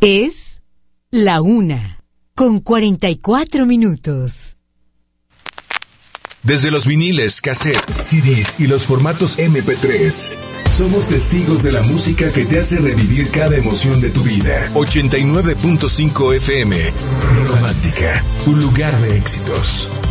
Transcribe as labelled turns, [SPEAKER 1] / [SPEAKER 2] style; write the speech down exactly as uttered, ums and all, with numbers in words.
[SPEAKER 1] Es la una, con cuarenta y cuatro minutos.
[SPEAKER 2] Desde los viniles, cassettes, C Ds y los formatos eme pe tres, somos testigos de la música que te hace revivir cada emoción de tu vida. ochenta y nueve punto cinco efe eme, Romántica, un lugar de éxitos.